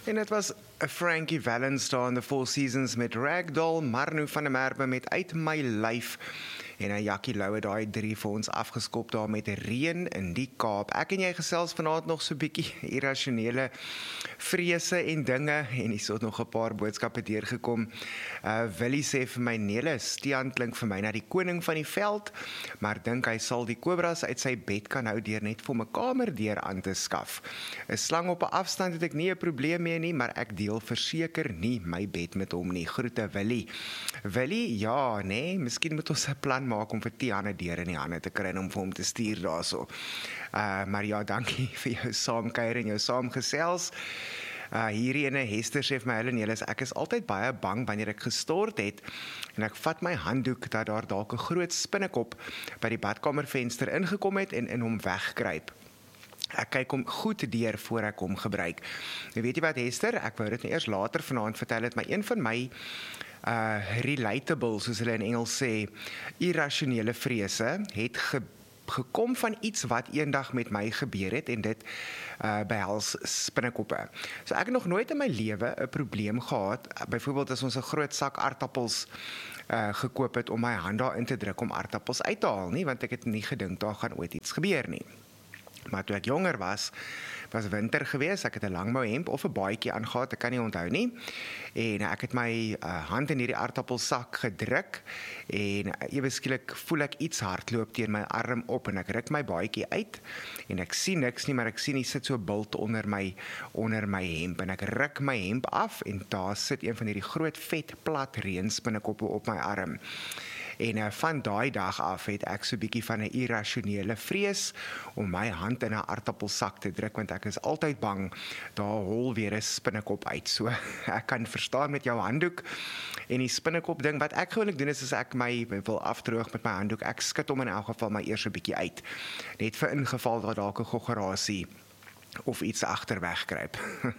En dit was Frankie Valens daar in The Four Seasons met Ragdoll, Marno van der Merwe met Uit My Lyf en Jackie Louwe daai 3 vir ons afgeskop daar met Reën in die Kaap. Ek en jy gesels vanaand nog so 'n bietjie irrasionele vrese en dinge en hier het nog 'n paar boodskappe deurgekom. Willie sê vir my Nelis, Tiaan klink vir my na die koning van die veld, maar dink hy sal die kobras uit sy bed kan hou deur net vir 'n kamerdeur aan te skaf. 'n Slang op 'n afstand het ek nie 'n probleem mee nie, maar ek deel verseker nie my bed met hom nie. Groete Willie. Willie, ja, nee, miskien moet ons 'n plan maak om vir Tiaan 'n deur in die hande te kry en om vir hom te stuur daarso. Maar ja, dankie vir jou saamkuier en jou saamgesels. Hierdie ene Hester sê vir my, Helen, ek is altyd baie bang wanneer ek gestort het en ek vat my handdoek dat daar dalk 'n groot spinnekop by die badkamervenster ingekom het en in hom wegkruip. Ek kyk hom goed deur voor ek hom gebruik. Nou weet jy wat Hester, ek wou dit nou eers later vanaand vertel het, maar een van my relatable, soos hulle in Engels sê, irrasionele vrese het gekom van iets wat eendag met my gebeur het en dit behels spinnekoppe. So ek het nog nooit in my lewe 'n probleem gehad, byvoorbeeld as ons 'n groot sak aardappels gekoop het om my hand daarin te druk om aardappels uit te haal nie, want ek het nie gedink daar gaan ooit iets gebeur nie. Maar toe ek jonger was winter gewees, ek het 'n langmou hemp of 'n baadjie aangehad, ek kan nie onthou nie, en ek het my hand in hierdie aardappelsak gedruk, en ewe skielik voel ek iets hardloop teen my arm op, en ek ruk my baadjie uit, en ek sien niks nie, maar ek sien hy sit so 'n bult onder my hemp, en ek ruk my hemp af, en daar sit een van hierdie groot vet plat reënspinnekoppe op my arm. En van daai dag af het ek so 'n bietjie van 'n irrasionele vrees om my hand in 'n aardappelsak te druk, want ek is altyd bang daar hol weer 'n spinnekop uit. So ek kan verstaan met jou handdoek en die spinnekop ding. Wat ek gewoonlik doen is as ek my wil afdroog met my handdoek, ek skud hom in elk geval maar eers 'n bietjie uit, net vir ingeval dat dalk 'n goggerasie of iets agterweg kruip.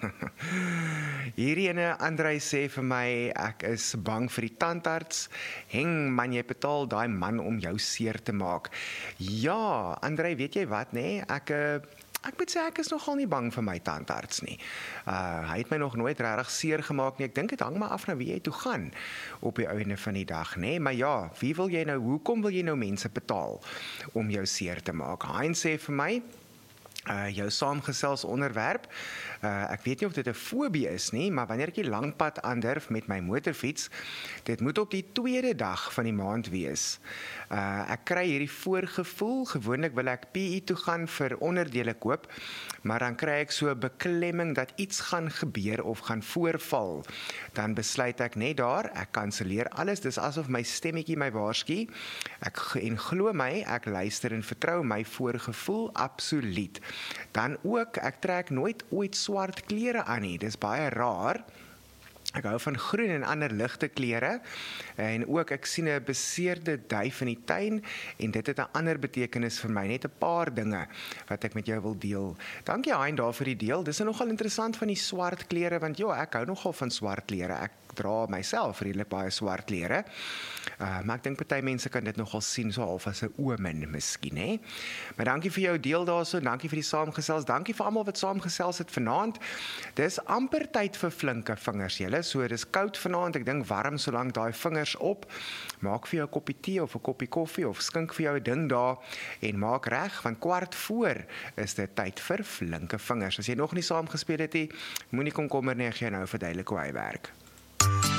Hierdie ene Andrei sê vir my, ek is bang vir die tandarts. Heng man, jy betaal daai man om jou seer te maak. Ja, Andrei, weet jy wat, nee, ek moet sê, ek is nogal nie bang vir my tandarts nie. Hy het my nog nooit regtig seer gemaak nie. Ek dink dit hang maar af na wie jy toe gaan op die einde van die dag, nee. Maar ja, hoekom wil jy nou mense betaal om jou seer te maak? Hein sê vir my, jou saamgesels onderwerp, ek weet nie of dit 'n fobie is nie, maar wanneer ek die lang pad aandurf met my motorfiets, dit moet op die 2de dag van die maand wees. Ek kry hierdie voorgevoel, gewoonlik wil ek PE toe gaan vir onderdele koop, maar dan kry ek so 'n beklemming dat iets gaan gebeur of gaan voorval. Dan besluit ek net daar, ek kanselleer alles, dis asof my stemmetjie my waarsku, en glo my, ek luister en vertrou my voorgevoel absoluut. Dan ook, ek trek nooit ooit swart klere aan nie, dis baie raar. Ek hou van groen en ander ligte kleure, en ook ek sien 'n beseerde duif in die tuin, en dit het 'n ander betekenis vir my, net 'n paar dinge wat ek met jou wil deel. Dankie Hein daar vir die deel, dis nogal interessant van die swart klere, want ja, ek hou nogal van swart klere, ek dra myself redelik baie swart klere, maar ek dink party mense kan dit nogal sien so half as 'n omen miskien, hè. Maar dankie vir jou deel daarso, dankie vir die saamgesels, dankie vir almal wat saamgesels het vanaand. Dis amper tyd vir flinke vingers, julle. So dis koud vanaand, ek dink warm solank daai vingers op. Maak vir jou 'n koppie tee of 'n koppie koffie of skink vir jou 'n ding daar en maak reg, want 15:15 is dit tyd vir flinke vingers. As jy nog nie saamgespeel het nie, moenie komkommer nie, ek gaan nou verduidelik hoe hy werk.